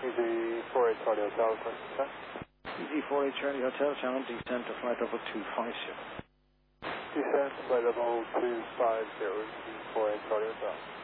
Easy 48 Charlie Hotel, sir. Easy 48 Charlie Hotel, channel descent to flight level 250. Descent flight level 250, Easy 48 Charlie Hotel.